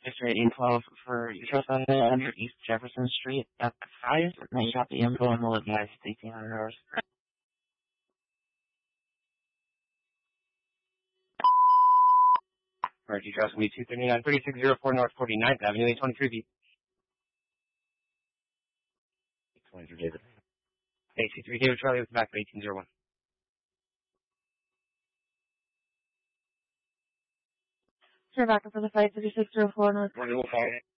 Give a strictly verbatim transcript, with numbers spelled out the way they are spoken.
eighteen twelve for your trust on one hundred East Jefferson Street at five. Now you got the info and we'll advise eighteen hundred hours. Alright, you trust me, two thirty-nine, thirty-six oh four North forty-ninth Avenue, eight twenty-three B. eight twenty-three David. eight two three David Charlie with the back of eighteen oh one. Sure, back up for the fight, thirty-six oh four North. We'll